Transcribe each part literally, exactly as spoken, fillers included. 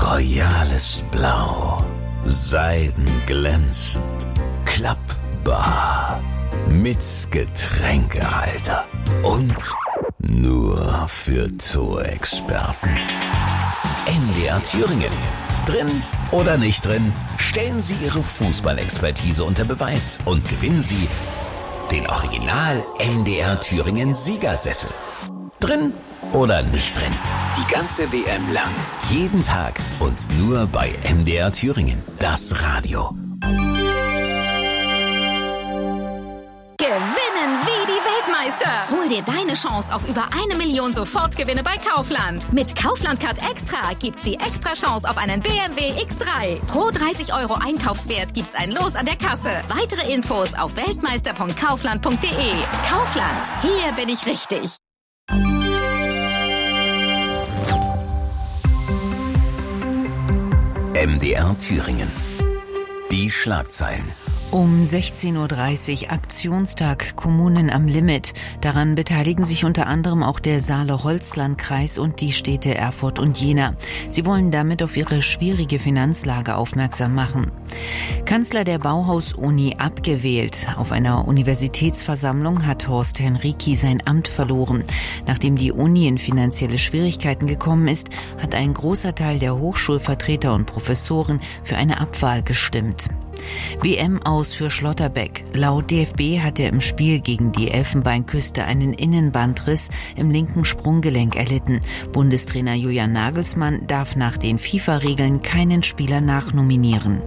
royales Blau, seidenglänzend, klappbar, mit Getränkehalter und nur für Zoo-Experten. M D R Thüringen. Drin oder nicht drin, stellen Sie Ihre Fußballexpertise unter Beweis und gewinnen Sie den Original M D R Thüringen Siegersessel. Drin oder nicht drin, die ganze W M lang, jeden Tag und nur bei M D R Thüringen, das Radio. Gewinnen wie die Weltmeister. Hol dir deine Chance auf über eine Million Sofortgewinne bei Kaufland. Mit Kaufland Card Extra gibt's die extra Chance auf einen B M W X drei. Pro dreißig Euro Einkaufswert gibt's ein Los an der Kasse. Weitere Infos auf weltmeister punkt kaufland punkt de. Kaufland, hier bin ich richtig. M D R Thüringen. Die Schlagzeilen. Um sechzehn Uhr dreißig Aktionstag Kommunen am Limit. Daran beteiligen sich unter anderem auch der Saale-Holzland-Kreis und die Städte Erfurt und Jena. Sie wollen damit auf ihre schwierige Finanzlage aufmerksam machen. Kanzler der Bauhaus-Uni abgewählt. Auf einer Universitätsversammlung hat Horst Henrici sein Amt verloren. Nachdem die Uni in finanzielle Schwierigkeiten gekommen ist, hat ein großer Teil der Hochschulvertreter und Professoren für eine Abwahl gestimmt. W M aus für Schlotterbeck. Laut D F B hat er im Spiel gegen die Elfenbeinküste einen Innenbandriss im linken Sprunggelenk erlitten. Bundestrainer Julian Nagelsmann darf nach den FIFA-Regeln keinen Spieler nachnominieren.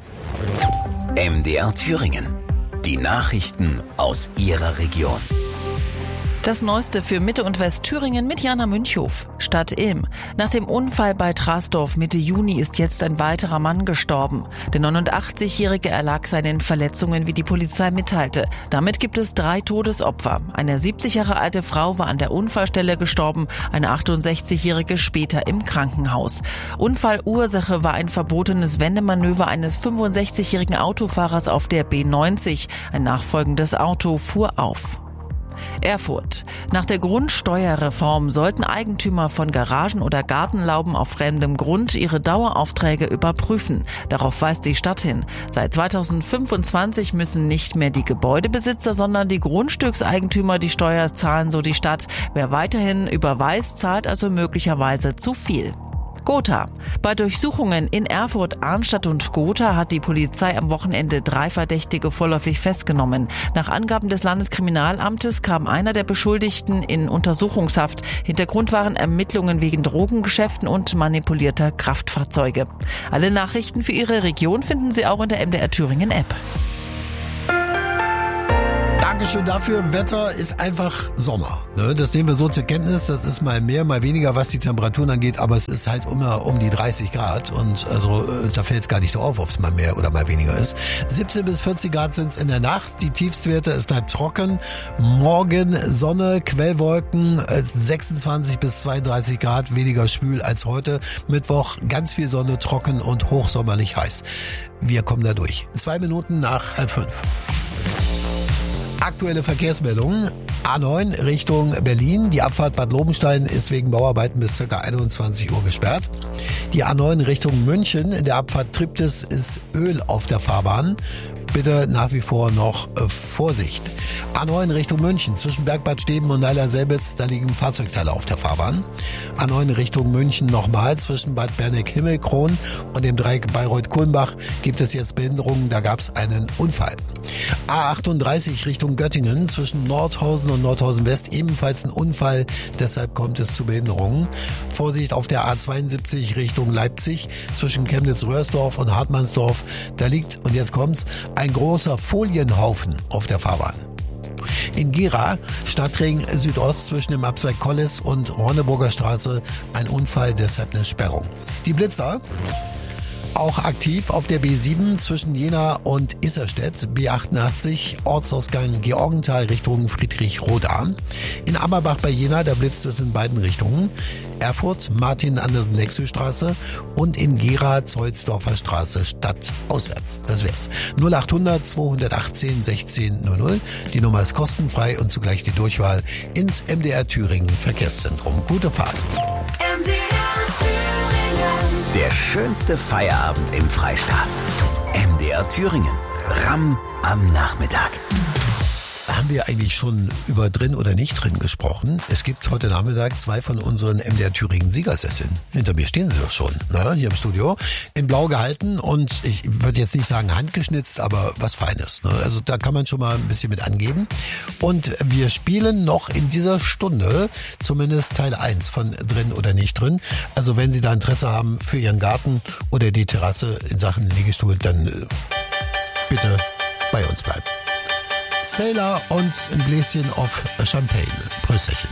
M D R Thüringen. Die Nachrichten aus Ihrer Region. Das Neueste für Mitte und Westthüringen mit Jana Münchhof. Stadt Ilm. Nach dem Unfall bei Trasdorf Mitte Juni ist jetzt ein weiterer Mann gestorben. Der neunundachtzigjährige erlag seinen Verletzungen, wie die Polizei mitteilte. Damit gibt es drei Todesopfer. Eine siebzig Jahre alte Frau war an der Unfallstelle gestorben, eine achtundsechzigjährige später im Krankenhaus. Unfallursache war ein verbotenes Wendemanöver eines fünfundsechzigjährigen Autofahrers auf der B neunzig. Ein nachfolgendes Auto fuhr auf. Erfurt. Nach der Grundsteuerreform sollten Eigentümer von Garagen oder Gartenlauben auf fremdem Grund ihre Daueraufträge überprüfen. Darauf weist die Stadt hin. Seit zweitausendfünfundzwanzig müssen nicht mehr die Gebäudebesitzer, sondern die Grundstückseigentümer die Steuer zahlen, so die Stadt. Wer weiterhin überweist, zahlt also möglicherweise zu viel. Gotha. Bei Durchsuchungen in Erfurt, Arnstadt und Gotha hat die Polizei am Wochenende drei Verdächtige vorläufig festgenommen. Nach Angaben des Landeskriminalamtes kam einer der Beschuldigten in Untersuchungshaft. Hintergrund waren Ermittlungen wegen Drogengeschäften und manipulierter Kraftfahrzeuge. Alle Nachrichten für Ihre Region finden Sie auch in der M D R Thüringen App. Dankeschön dafür. Wetter ist einfach Sommer. Das nehmen wir so zur Kenntnis. Das ist mal mehr, mal weniger, was die Temperaturen angeht. Aber es ist halt immer um die dreißig Grad. Und also da fällt es gar nicht so auf, ob es mal mehr oder mal weniger ist. siebzehn bis vierzig Grad sind es in der Nacht. Die Tiefstwerte, es bleibt trocken. Morgen Sonne, Quellwolken, sechsundzwanzig bis zweiunddreißig Grad, weniger schwül als heute. Mittwoch ganz viel Sonne, trocken und hochsommerlich heiß. Wir kommen da durch. Zwei Minuten nach halb fünf. Aktuelle Verkehrsmeldungen. A neun Richtung Berlin. Die Abfahrt Bad Lobenstein ist wegen Bauarbeiten bis ca. einundzwanzig Uhr gesperrt. Die A neun Richtung München. In der Abfahrt Triptis ist Öl auf der Fahrbahn. Bitte nach wie vor noch äh, Vorsicht. A neun Richtung München. Zwischen Bergbad Steben und Weiler-Selbitz, da liegen Fahrzeugteile auf der Fahrbahn. A neun Richtung München nochmal. Zwischen Bad Berneck-Himmelkron und dem Dreieck Bayreuth-Kulmbach gibt es jetzt Behinderungen. Da gab es einen Unfall. A achtunddreißig Richtung Göttingen. Zwischen Nordhausen und Nordhausen West ebenfalls ein Unfall. Deshalb kommt es zu Behinderungen. Vorsicht auf der A zweiundsiebzig Richtung Leipzig. Zwischen Chemnitz-Röhrsdorf und Hartmannsdorf. Da liegt, und jetzt kommt's, ein großer Folienhaufen auf der Fahrbahn. In Gera, Stadtring Südost zwischen dem Abzweig Kollis und Ronneburger Straße, ein Unfall, deshalb eine Sperrung. Die Blitzer auch aktiv auf der B sieben zwischen Jena und Isserstedt, B achtundachtzig, Ortsausgang Georgenthal Richtung Friedrich-Roda. In Ammerbach bei Jena, da blitzt es in beiden Richtungen. Erfurt, Martin-Andersen-Lexü-Straße und in Gera, Zollsdorfer Straße, stadtauswärts. Das wär's. null achthundert zweihundertachtzehn sechzehn null null. Die Nummer ist kostenfrei und zugleich die Durchwahl ins M D R Thüringen Verkehrszentrum. Gute Fahrt. Der schönste Feierabend im Freistaat. M D R Thüringen. Ramm am Nachmittag. Haben wir eigentlich schon über drin oder nicht drin gesprochen? Es gibt heute Nachmittag zwei von unseren M D R Thüringen Siegersesseln. Hinter mir stehen sie doch schon, ne? Hier im Studio. In blau gehalten und ich würde jetzt nicht sagen handgeschnitzt, aber was Feines. Ne? Also da kann man schon mal ein bisschen mit angeben. Und wir spielen noch in dieser Stunde zumindest Teil eins von drin oder nicht drin. Also wenn Sie da Interesse haben für Ihren Garten oder die Terrasse in Sachen Liegestuhl, dann äh, bitte bei uns bleiben. Sailor und ein Gläschen auf Champagne. Prösterchen.